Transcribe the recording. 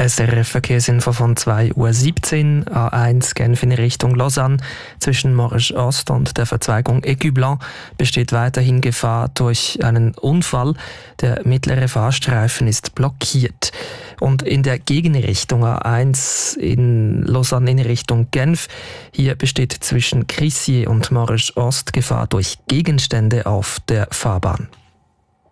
SRF-Verkehrsinfo von 2:17 Uhr, A1 Genf in Richtung Lausanne. Zwischen Morges Ost und der Verzweigung Écu-Blanc besteht weiterhin Gefahr durch einen Unfall. Der mittlere Fahrstreifen ist blockiert. Und in der Gegenrichtung A1 in Lausanne in Richtung Genf, hier besteht zwischen Crissier und Morges Ost Gefahr durch Gegenstände auf der Fahrbahn.